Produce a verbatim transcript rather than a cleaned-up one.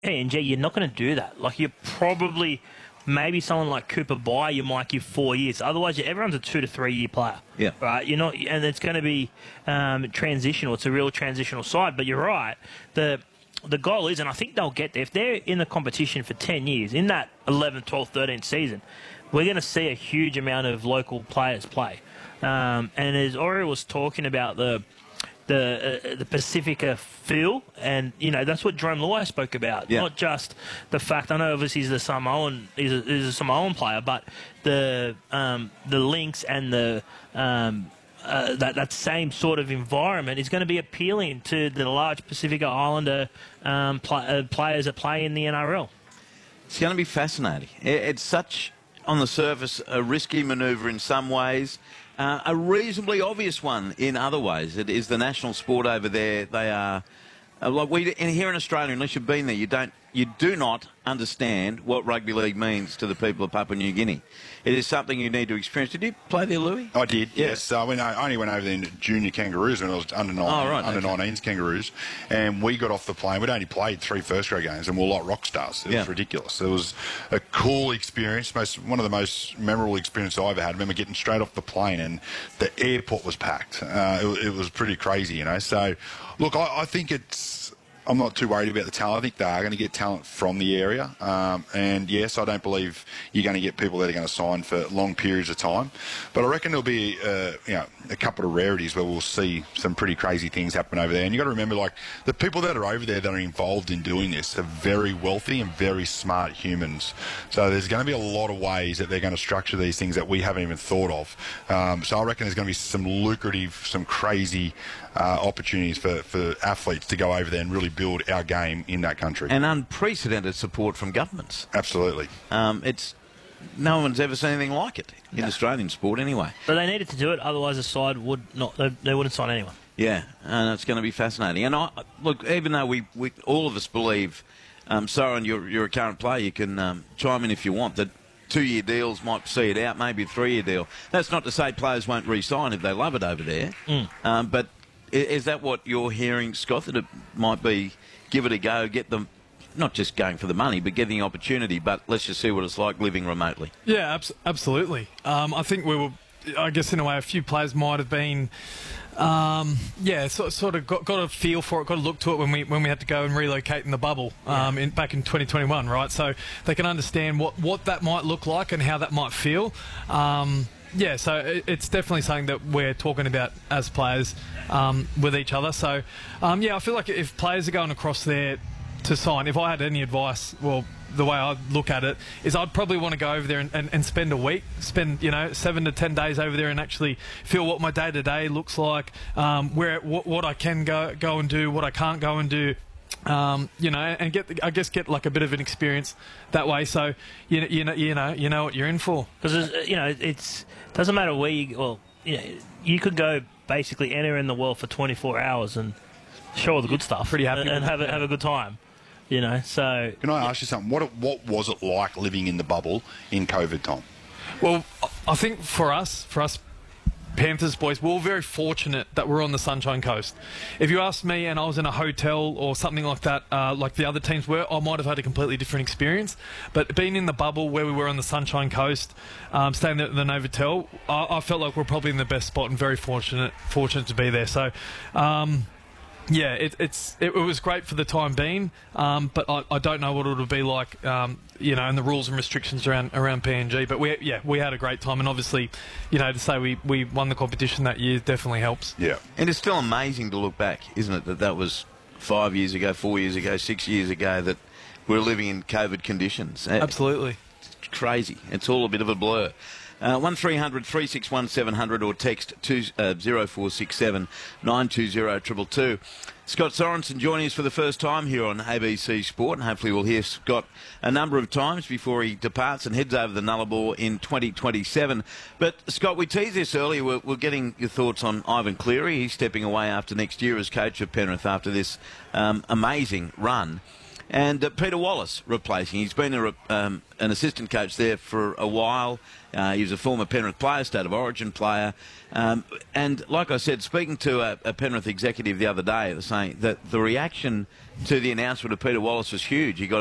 P N G, you're not going to do that. Like, you're probably, maybe someone like Cooper Bye, you might give four years. Otherwise, everyone's a two to three year player. Yeah. Right? You're not, and it's going to be um, transitional. It's a real transitional side. But you're right. The the goal is, and I think they'll get there, if they're in the competition for ten years, in that eleventh, twelfth, thirteenth season, we're going to see a huge amount of local players play. Um, and as Oriel was talking about the the uh, the Pacifica feel, and you know that's what Jerome Luai spoke about. Yeah. Not just the fact. I know obviously he's the Samoan, he's a, he's a Samoan player, but the um, the links and the um, uh, that that same sort of environment is going to be appealing to the large Pacifica Islander um, pl uh, players that play in the N R L. It's going to be fascinating. It's such, on the surface, a risky manoeuvre in some ways. Uh, a reasonably obvious one in other ways. It is the national sport over there. They are, uh, like we, and here in Australia, unless you've been there, you don't, you do not understand what rugby league means to the people of Papua New Guinea. It is something you need to experience. Did you play there, Louis? I did, yes. I, went, I only went over there in junior Kangaroos when I was under nine, oh, right, under okay. nineteens Kangaroos, and we got off the plane. We'd only played three first grade games, and we were like rock stars. It yeah. was ridiculous. It was a cool experience, most one of the most memorable experiences I ever had. I remember getting straight off the plane, and the airport was packed. Uh, it, it was pretty crazy, you know. So, look, I, I think it's. I'm not too worried about the talent. I think they are going to get talent from the area. Um, and, yes, I don't believe you're going to get people that are going to sign for long periods of time. But I reckon there'll be uh, you know, a couple of rarities where we'll see some pretty crazy things happen over there. And you've got to remember, like, the people that are over there that are involved in doing this are very wealthy and very smart humans. So there's going to be a lot of ways that they're going to structure these things that we haven't even thought of. Um, so I reckon there's going to be some lucrative, some crazy uh, opportunities for, for athletes to go over there and really build our game in that country. And unprecedented support from governments. Absolutely. Um, it's no one's ever seen anything like it in no. Australian sport anyway. But they needed to do it, otherwise the side would not. They, they wouldn't sign anyone. Yeah, and it's going to be fascinating. And I, look, even though we, we all of us believe, um, Soren, you're, you're a current player, you can um, chime in if you want, that two-year deals might see it out, maybe a three-year deal. That's not to say players won't re-sign if they love it over there. Mm. Um, but is that what you're hearing, Scott, that it might be give it a go, get them not just going for the money, but getting the opportunity, but let's just see what it's like living remotely? Yeah, abs absolutely. Um, I think we were, I guess in a way, a few players might have been, um, yeah, so, sort of got, got a feel for it, got a look to it when we when we had to go and relocate in the bubble um, in, back in twenty twenty-one, right? So they can understand what, what that might look like and how that might feel. Um, Yeah, so it, it's definitely something that we're talking about as players um, with each other. So, um, yeah, I feel like if players are going across there to sign, if I had any advice, well, the way I look at it is I'd probably want to go over there and, and, and spend a week, spend, you know, seven to ten days over there and actually feel what my day-to-day looks like, um, where what, what I can go, go and do, what I can't go and do. Um, you know, and get, I guess, get like a bit of an experience that way. So you, you know, you know, you know what you're in for. Because you know, it's doesn't matter where you. Well, you know, you could go basically anywhere in the world for twenty-four hours and show all the good stuff, pretty happy, and, and have a, have a good time. You know, so can I ask you something? What what was it like living in the bubble in COVID time? Well, I think for us, for us. Panthers boys, we're all very fortunate that we're on the Sunshine Coast. If you asked me and I was in a hotel or something like that, uh, like the other teams were, I might have had a completely different experience. But being in the bubble where we were on the Sunshine Coast, um, staying at the Novotel, I, I felt like we're probably in the best spot and very fortunate fortunate to be there. So, um, yeah, it, it's it, it was great for the time being, um, but I, I don't know what it would be like, um, you know, and the rules and restrictions around around P N G. But we, yeah, we had a great time, and obviously, you know, to say we, we won the competition that year definitely helps. Yeah, and it's still amazing to look back, isn't it? That that was five years ago, four years ago, six years ago that we're living in COVID conditions. Absolutely, it's crazy. It's all a bit of a blur. Uh, one three hundred three six one seven hundred or text two, uh, zero four six seven nine two zero two two two. Scott Sorensen joining us for the first time here on A B C Sport, and hopefully we'll hear Scott a number of times before he departs and heads over the Nullarbor in twenty twenty-seven. But, Scott, we teased this earlier. We're, we're getting your thoughts on Ivan Cleary. He's stepping away after next year as coach of Penrith after this um, amazing run. And uh, Peter Wallace replacing. He's been a, um, an assistant coach there for a while. Uh, he was a former Penrith player, State of Origin player. Um, and like I said, speaking to a, a Penrith executive the other day, they were saying that the reaction to the announcement of Peter Wallace was huge. He got